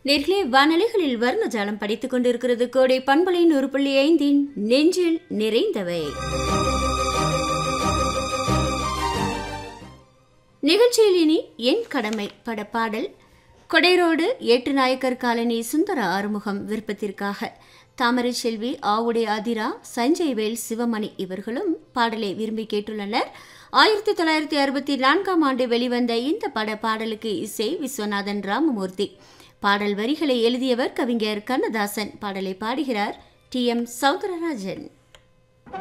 நேர்களே வானொலிகளில் வர்ணஜாலம் படித்துக் கொண்டிருக்கிறது கோடை பண்பலை 100.5 நெஞ்சில் நிறைந்தவை. நிகழ்ச்சியில் இனி என் கடமை பட பாடல். கொடைரோடு ஏட்டுநாயக்கர் காலனி சுந்தர ஆறுமுகம் விருப்பத்திற்காக தாமரை செல்வி, ஆவுடை அதிரா, சஞ்சய்வேல், சிவமணி இவர்களும் பாடலை விரும்பி கேட்டுள்ளனர். 1964ஆம் ஆண்டு வெளிவந்த இந்த பட பாடலுக்கு இசை விஸ்வநாதன் ராமமூர்த்தி. பாடல் வரிகளை எழுதியவர் கவிஞர் கண்ணதாசன். பாடலை பாடுகிறார் டி.எம். சௌந்தரராஜன்.